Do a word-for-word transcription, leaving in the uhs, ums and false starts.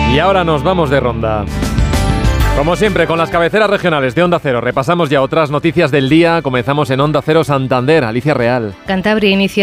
Y ahora nos vamos de ronda. Como siempre, con las cabeceras regionales de Onda Cero, repasamos ya otras noticias del día. Comenzamos en Onda Cero Santander. Alicia Real. Cantabria inicia